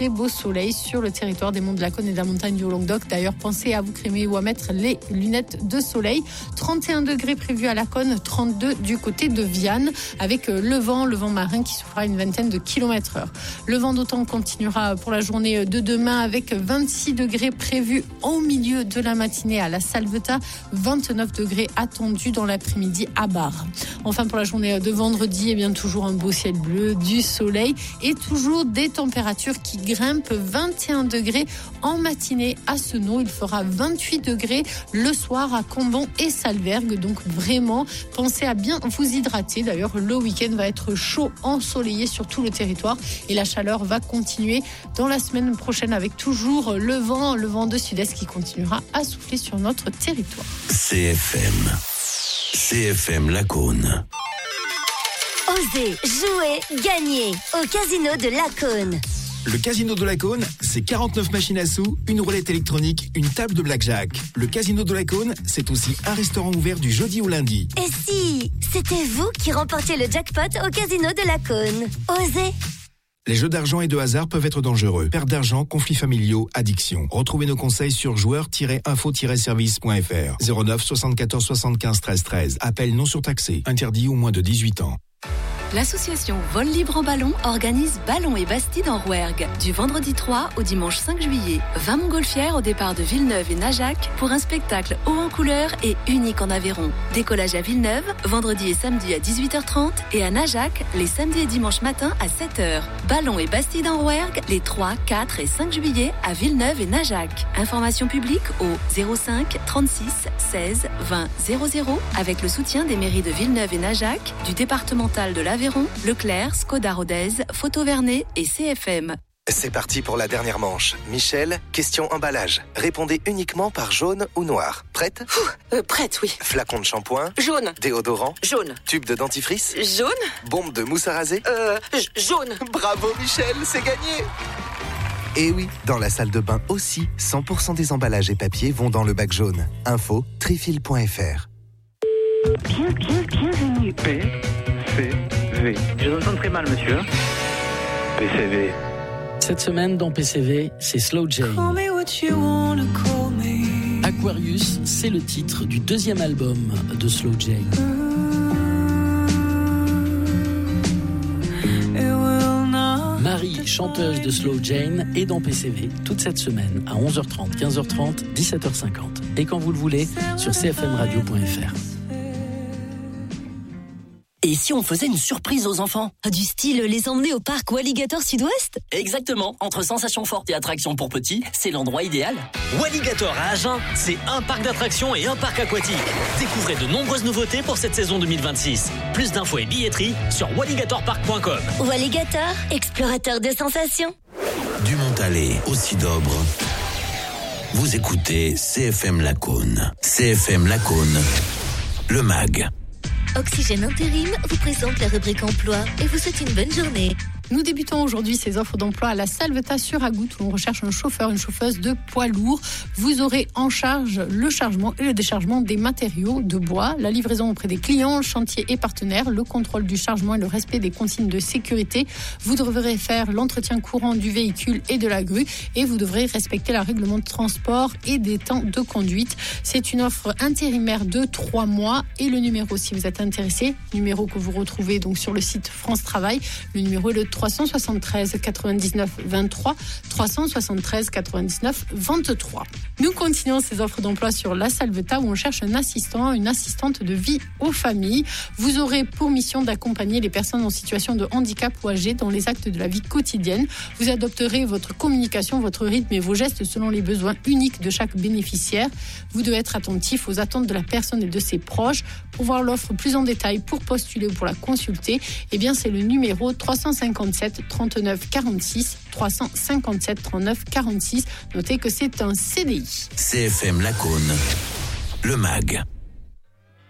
très beau soleil sur le territoire des monts de la Cône et de la montagne du Haut-Languedoc. D'ailleurs, pensez à vous crémer ou à mettre les lunettes de soleil. 31 degrés prévus à la Cône, 32 du côté de Vianne, avec le vent marin qui soufflera une vingtaine de km/h. Le vent d'automne continuera pour la journée de demain avec 26 degrés prévus au milieu de la matinée à la Salvetat, 29 degrés attendus dans l'après-midi à Bar. Enfin, pour la journée de vendredi, eh bien, toujours un beau ciel bleu, du soleil et toujours des températures qui grimpent. 21 degrés en matinée à Senaux. Il fera 28 degrés le soir à Cambon et Salvergue. Donc vraiment, pensez à bien vous hydrater. D'ailleurs, le week-end va être chaud, ensoleillé sur tout le territoire et la chaleur va continuer dans la semaine prochaine avec toujours le vent de sud-est qui continuera à souffler sur notre territoire. CFM Lacaune. Osez, jouer, gagner au Casino de Lacaune. Le Casino de Lacaune, c'est 49 machines à sous, une roulette électronique, une table de blackjack. Le Casino de Lacaune, c'est aussi un restaurant ouvert du jeudi au lundi. Et si c'était vous qui remportiez le jackpot au Casino de Lacaune? Osez. Les jeux d'argent et de hasard peuvent être dangereux. Perte d'argent, conflits familiaux, addiction. Retrouvez nos conseils sur joueurs-info-service.fr. 09 74 75 13 13. Appel non surtaxé. Interdit aux moins de 18 ans. L'association Vol Libre en Ballon organise Ballon et Bastide en Rouergue du vendredi 3 au dimanche 5 juillet. 20 montgolfières au départ de Villeneuve et Najac pour un spectacle haut en couleur et unique en Aveyron. Décollage à Villeneuve, vendredi et samedi à 18h30 et à Najac, les samedis et dimanches matin à 7h. Ballon et Bastide en Rouergue les 3, 4 et 5 juillet à Villeneuve et Najac. Information publique au 05 36 16 20 00 avec le soutien des mairies de Villeneuve et Najac, du départemental de l'Aveyron, Leclerc, Skoda Rodez, Photo Vernet et CFM. C'est parti pour la dernière manche. Michel, question emballage. Répondez uniquement par jaune ou noir. Prête ? Prête, oui. Flacon de shampoing ? Jaune. Déodorant ? Jaune. Tube de dentifrice ? Jaune. Bombe de mousse à raser ? Jaune. Bravo Michel, c'est gagné ! Et oui, dans la salle de bain aussi, 100% des emballages et papiers vont dans le bac jaune. Info, trifil.fr. Bienvenue. PCV. Je vous entends très mal, monsieur. PCV. Cette semaine dans PCV, c'est Slow Jane. Aquarius, c'est le titre du deuxième album de Slow Jane. Marie, chanteuse de Slow Jane, est dans PCV toute cette semaine à 11h30, 15h30, 17h50. Et quand vous le voulez, sur cfmradio.fr. Et si on faisait une surprise aux enfants ? Du style les emmener au parc Walligator Sud-Ouest ? Exactement, entre sensations fortes et attractions pour petits, c'est l'endroit idéal. Walligator à Agen, c'est un parc d'attractions et un parc aquatique. Découvrez de nombreuses nouveautés pour cette saison 2026. Plus d'infos et billetterie sur walligatorpark.com. Walligator, explorateur de sensations. Du Montalet au Sidobre. Vous écoutez CFM Lacaune. CFM Lacaune, le MAG. Oxygène Intérim vous présente la rubrique emploi et vous souhaite une bonne journée. Nous débutons aujourd'hui ces offres d'emploi à la Salvetat sur Agout où on recherche un chauffeur, une chauffeuse de poids lourd. Vous aurez en charge le chargement et le déchargement des matériaux de bois, la livraison auprès des clients, chantiers et partenaires, le contrôle du chargement et le respect des consignes de sécurité. Vous devrez faire l'entretien courant du véhicule et de la grue et vous devrez respecter la règlement de transport et des temps de conduite. C'est une offre intérimaire de 3 mois et le numéro, si vous êtes intéressé, numéro que vous retrouvez donc sur le site France Travail, le numéro est le 373 99 23 373 99 23. Nous continuons ces offres d'emploi sur la Salvetat où on cherche un assistant, une assistante de vie aux familles. Vous aurez pour mission d'accompagner les personnes en situation de handicap ou âgées dans les actes de la vie quotidienne. Vous adopterez votre communication, votre rythme et vos gestes selon les besoins uniques de chaque bénéficiaire. Vous devez être attentif aux attentes de la personne et de ses proches. Pour voir l'offre plus en détail, pour postuler ou pour la consulter, eh bien c'est le numéro 357 39 46 357 39 46. Notez que c'est un CDI. CFM Lacaune, le MAG.